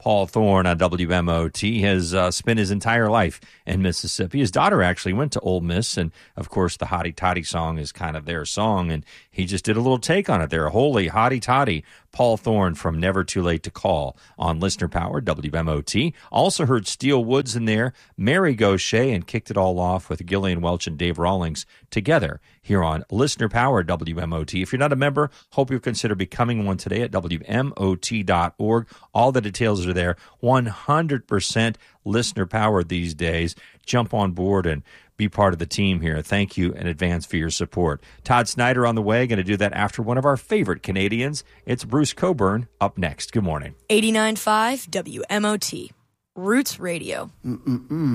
Paul Thorne on WMOT has spent his entire life in Mississippi. His daughter actually went to Ole Miss, and of course the Hottie Toddy song is kind of their song, and he just did a little take on it there. Holy Hottie Toddy. Paul Thorne from Never Too Late to Call on Listener Power, WMOT. Also heard Steel Woods in there, Mary Gaucher, and kicked it all off with Gillian Welch and Dave Rawlings together here on Listener Power, WMOT. If you're not a member, hope you'll consider becoming one today at WMOT.org. All the details are there. 100% Listener Power these days. Jump on board and be part of the team here. Thank you in advance for your support. Todd Snyder on the way. Going to do that after one of our favorite Canadians. It's Bruce Cockburn up next. Good morning. 89.5 WMOT. Roots Radio.